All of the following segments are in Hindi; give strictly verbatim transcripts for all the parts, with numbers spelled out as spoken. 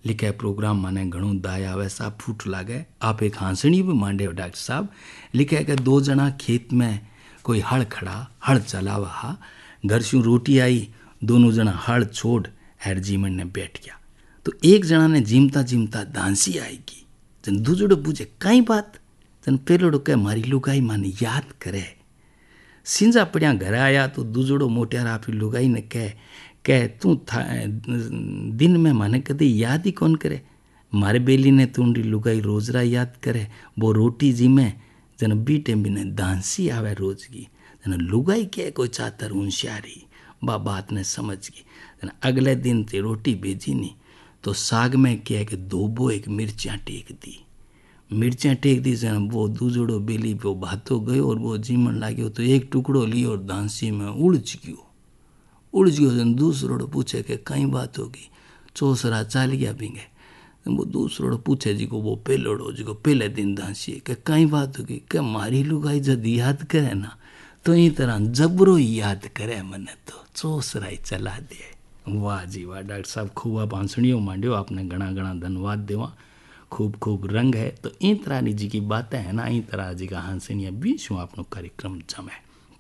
लिखे प्रोग्राम माने घणो दाय आवे सा फूट लागे आप एक हाँसणी भी मांडे डॉक्टर साहब लिखे कि दो जना खेत में कोई हल खड़ा हल चलावा हा घर से रोटी आई दोनों जना हल छोड़ एर जीवन ने बैठ गया तो एक जना ने जीमता जीमता दांसी आएगी जन दूजोड़ो पूछे कई बात जन पेलोड़ो कह मारी लुगाई माने याद करे सिंजा पड़िया घर आया तो दूजोड़ो मोटियार आप लुगाई ने कह कह तू दिन में माने कदे याद ही कौन करे मारे बेली ने तुंडी लुगाई रोजरा याद करे वो रोटी जी में जन बीटे बिने दांसी आवे रोज की जन लुगाई क्या कोई चातर होशियारी बा बात ने समझ गई जन अगले दिन ते रोटी भेजी नहीं तो साग में क्या कि दोबो एक मिर्चियाँ टेक दी मिर्चियाँ टेक दी जन वो दूजोड़ो बेली वो भातो गयो और वो जीमन लाग्यो तो एक टुकड़ो लियो और दांसी में उड़ज गयो उड़ज गयो जन दूसरोड़ो पूछे कि कई बात होगी चौसरा चाल गया बिंगे वो दूसरोड़ो पूछे जी को वो पेलोड़ो जी को पहले दिन दांसी के कई बात होगी के मारी लुगाई जब याद करे ना तो ई तरह जबरो याद करे मने तो चौसराई चला दे वाह जी वाह डॉक्टर साहब खूब आप हंसणियों मांडियो आपने घना घना धन्यवाद देवा खूब खूब रंग है तो ई तरह जी की बातें है ना ई तरह जी का हंसणिया भी शू आपनो कार्यक्रम जमे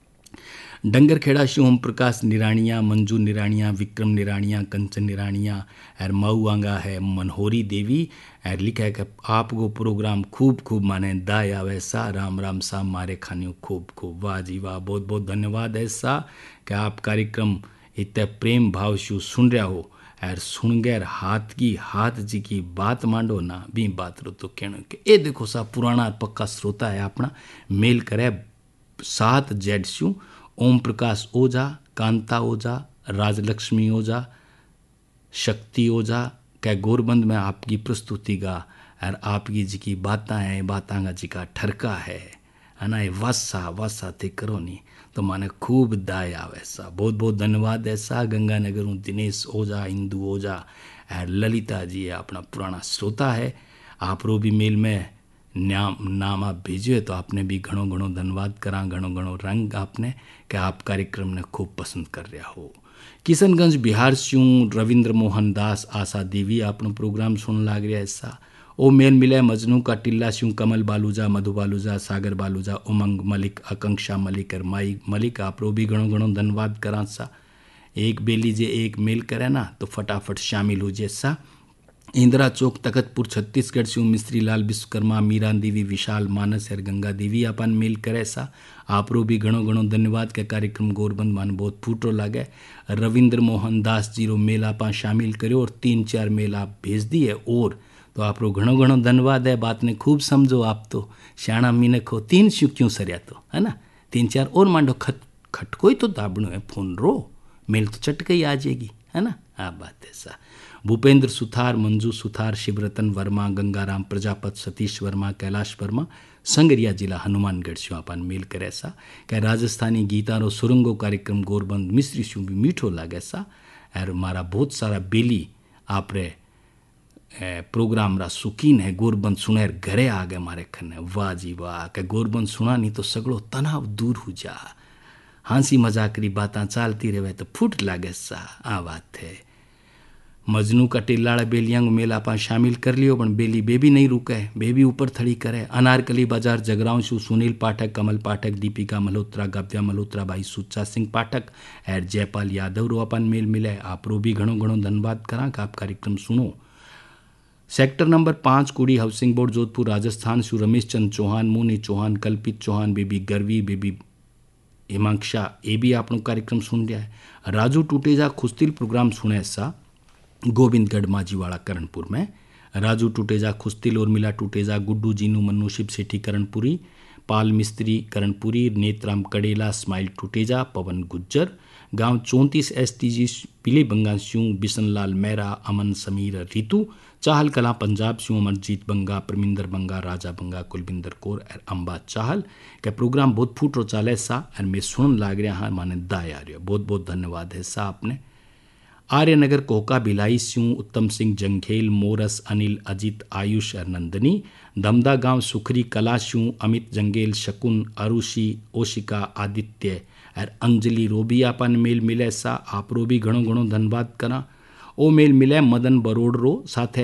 डंगर खेड़ा शू ओम प्रकाश निराणिया मंजू निराणिया विक्रम निराणिया कंचन निराणिया एर मऊ आंगा है मनहोरी देवी एर लिखा है कि आपको प्रोग्राम खूब खूब माने दाय आवे सा राम राम सा मारे खानियो खूब खूब वाह जी वाह बहुत बहुत धन्यवाद है सा कि आप कार्यक्रम इतने प्रेम भाव शू सुन रहा हो एर सुन गैर हाथ की हाथ जी की बात मांडो ना भी बात रो तो कहना कि ए देखो सा पुराना पक्का श्रोता है अपना मेल करे सात जेड शू ओम प्रकाश ओझा कांता ओझा राजलक्ष्मी ओझा शक्ति ओझा कै गोरबंद में आपकी प्रस्तुति का और आपकी जी की बातें हैं बातां का जी का ठरका है है ना ये वासा वासा थे करो नहीं तो माने खूब दाय आवे सा बहुत बहुत धन्यवाद ऐसा गंगानगर हूँ दिनेश ओझा इंदू ओझा और ललिता जी अपना पुराना श्रोता है आप रो भी मेल में नाम नाम आप भेजिए तो आपने भी घणो घणो धन्यवाद करा घणो घणो रंग आपने कि आप कार्यक्रम ने खूब पसंद कर रहा हो किशनगंज बिहार से रविंद्र मोहन दास आशा देवी आपनो प्रोग्राम सुन लाग रहा ऐसा ओ मेल मिले मजनू का टिल्ला स्यू कमल बालूजा मधु बालूजा सागर बालूजा उमंग मलिक आकांक्षा मलिक और माई मलिक आप रो भी घणो घणो धन्यवाद करा सा एक बेली जे एक मेल करे ना तो फटाफट शामिल हो जाए सा इंदिरा चौक तखतपुर छत्तीसगढ़ से मिस्त्री लाल विश्वकर्मा मीरा देवी विशाल मानस और गंगा देवी अपन मेल करे सा आपरो भी घणो घणो धन्यवाद के कार्यक्रम गोरबंद मान बहुत फूटो लागे रविंद्र मोहन दास जी रो मेल आप शामिल करो और तीन चार मेल आप भेज दिए और तो आप रो घणो घणो धन्यवाद है बात ने खूब समझो आप तो श्याणा मीनक हो तीन शू क्यों सरया तो है ना तीन चार और मांडो खट खटको ही तो दाबणो है फोन रो मेल तो चटक ही आ जाएगी है ना आ बात है सा भूपेंद्र सुथार मंजू सुथार शिवरतन वर्मा गंगाराम प्रजापत सतीश वर्मा कैलाश वर्मा संगरिया जिला हनुमानगढ़ से अपन मेल करे सा क्या राजस्थानी गीतारो सुरंगो कार्यक्रम गोरबंद मिस्त्री शू भी मीठो लागे सा और मारा बहुत सारा बेली आप रे प्रोग्राम रा सुकीन है गोरबंद सुनेर घरे आ गए मारे खने वाह जी वाह क्या गोरबंद सुना नहीं तो सगड़ो तनाव दूर हो जा हंसी मजाकरी बातें चालती रहे तो फूट लागे सा आ बात है मजनू का टिल्लाड़ा बेलियांग मेला पा शामिल कर लियो पण बेली बेबी नहीं रुके बेबी ऊपर थड़ी करे अनारकली बाजार जगराव शू सुनील पाठक कमल पाठक दीपिका मल्होत्रा गव्या मल्होत्रा भाई सुच्चा सिंह पाठक एर जयपाल यादव रो अपन मेल मिले आप रो भी घणो घणो धन्यवाद करा कि आप कार्यक्रम सुनो सेक्टर नंबर पाँच कुड़ी हाउसिंग बोर्ड जोधपुर राजस्थान शू रमेश चंद चौहान मोनी चौहान कल्पित चौहान बेबी गर्वी बेबी हिमांक्षा ये भी आपनो कार्यक्रम सुन रहा है राजू टूटेजा खुस्तिल प्रोग्राम सुने सा गोविंदगढ़ माझीवाड़ा करणपुर में राजू टूटेजा खुस्तिल और मिला टूटेजा गुड्डू जीनू मन्नू शिव सेठी करणपुरी पाल मिस्त्री करणपुरी नेत्राम कड़ेला स्माइल टूटेजा पवन गुज्जर गांव चौंतीस एस टी जी पीले बंगा स्यू बिशनलाल मेहरा अमन समीर रितु चाहल कला पंजाब स्यू अमरजीत बंगा परमिंदर बंगा राजा बंगा कुलबिंदर कौर और अम्बा चाहल का प्रोग्राम बहुत फूटो चाले सा और मैं सुन लाग रहा हाँ माने दाय आ रहा बहुत बहुत धन्यवाद है सा आपने आर्यनगर कोका भिलाई स्यू उत्तम सिंह जंघेल मोरस अनिल अजित आयुष और नंदनी दमदा गांव सुखरी कला स्यू अमित जंगेल शकुन अरुषि ओशिका आदित्य और अंजलि रोबी अपन मेल मिले सा आप रो भी घणो घणो धन्यवाद करा ओ मेल मिले मदन बरोड़ रो साथे